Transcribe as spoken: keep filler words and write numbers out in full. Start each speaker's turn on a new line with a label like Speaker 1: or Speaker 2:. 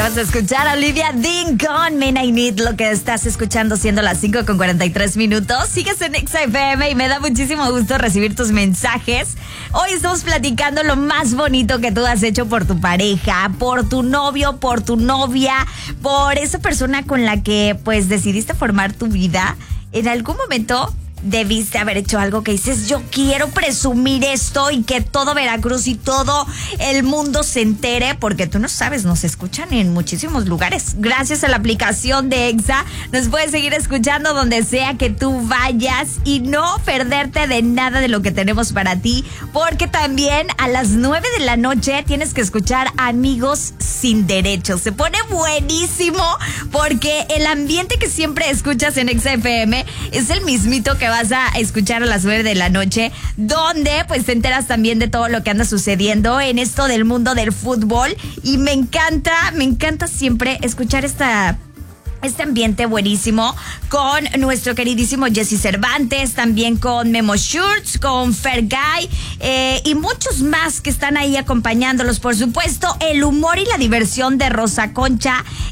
Speaker 1: Acabas de escuchar a Olivia Dean con Men I Need, lo que estás escuchando siendo las cinco con cuarenta y tres minutos. Sigues en Exa F M y me da muchísimo gusto recibir tus mensajes. Hoy estamos platicando lo más bonito que tú has hecho por tu pareja, por tu novio, por tu novia, por esa persona con la que pues decidiste formar tu vida. En algún momento debiste haber hecho algo que dices, yo quiero presumir esto y que todo Veracruz y todo el mundo se entere, porque tú no sabes, nos escuchan en muchísimos lugares. Gracias a la aplicación de Exa, nos puedes seguir escuchando donde sea que tú vayas y no perderte de nada de lo que tenemos para ti, porque también a las nueve de la noche tienes que escuchar Amigos Sin Derechos. Se pone buenísimo porque el ambiente que siempre escuchas en Exa F M es el mismito que vas a escuchar a las nueve de la noche, donde pues te enteras también de todo lo que anda sucediendo en esto del mundo del fútbol. Y me encanta, me encanta siempre escuchar esta... este ambiente buenísimo con nuestro queridísimo Jesse Cervantes, también con Memo Schurz, con Fergay eh, y muchos más que están ahí acompañándolos. Por supuesto, el humor y la diversión de Rosa Concha